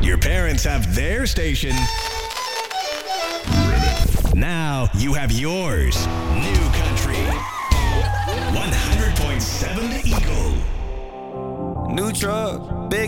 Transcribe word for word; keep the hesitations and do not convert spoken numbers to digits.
Your parents have their station. Now you have yours. New Country. one hundred point seven The Eagle. New truck, big